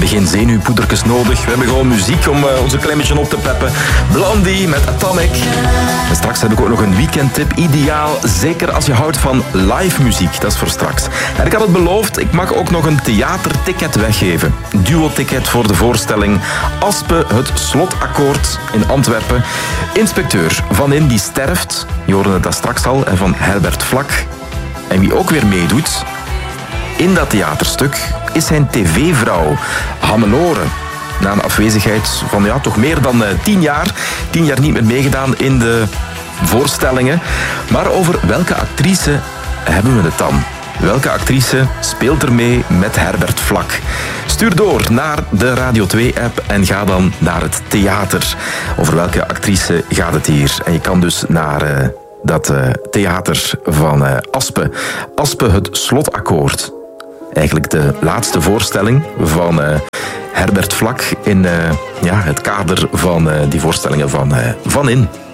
hebben geen zenuwpoedertjes nodig. We hebben gewoon muziek om ons een klein beetje op te peppen. Blondie met Atomic. En straks heb ik ook nog een weekendtip. Ideaal, zeker als je houdt van live muziek. Dat is voor straks. En ik had het beloofd, ik mag ook nog een theaterticket weggeven. Een duo-ticket voor de voorstelling Aspe, het slotakkoord in Antwerpen. Inspecteur Van In die sterft. Je hoorde het daar straks al, van Herbert Vlak. En wie ook weer meedoet in dat theaterstuk is zijn tv-vrouw Hannelore. Na een afwezigheid van toch meer dan 10 jaar. 10 jaar niet meer meegedaan in de voorstellingen. Maar over welke actrice hebben we het dan? Welke actrice speelt er mee met Herbert Vlak? Stuur door naar de Radio 2-app en ga dan naar het theater. Over welke actrice gaat het hier? En je kan dus naar dat theater van Aspe. Aspe, het slotakkoord. Eigenlijk de laatste voorstelling van Herbert Vlak in het kader van die voorstellingen van In.